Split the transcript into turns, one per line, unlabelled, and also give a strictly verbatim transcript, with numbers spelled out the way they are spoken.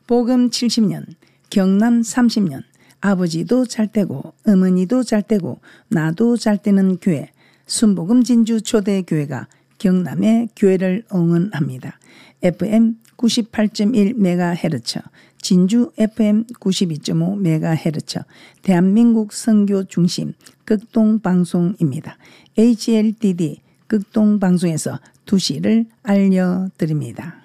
복음 칠십 년, 경남 삼십 년, 아버지도 잘 되고 어머니도 잘 되고 나도 잘 되는 교회 순복음 진주 초대교회가 경남의 교회를 응원합니다. 에프엠 구십팔 점 일 메가헤르츠, 진주 에프엠 구십이 점 오 메가헤르츠, 대한민국 선교 중심 극동방송입니다. 에이치엘디디 극동방송에서 두 시를 알려드립니다.